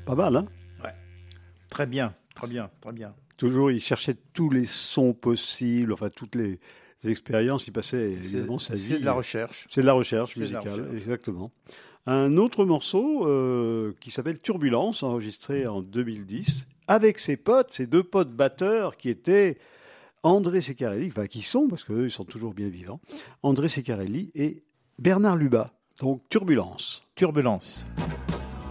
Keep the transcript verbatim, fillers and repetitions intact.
Pas mal, hein? Ouais. Très bien, très bien, très bien. Toujours, il cherchait tous les sons possibles, enfin toutes les expériences. Il passait évidemment sa vie. C'est de la recherche. C'est de la recherche C'est de la musicale, recherche. exactement. Un autre morceau euh, qui s'appelle Turbulence, enregistré en deux mille dix, avec ses potes, ses deux potes batteurs qui étaient André Ceccarelli, enfin qui sont, parce qu'eux, ils sont toujours bien vivants, André Ceccarelli et Bernard Lubat. Donc Turbulence. Turbulence.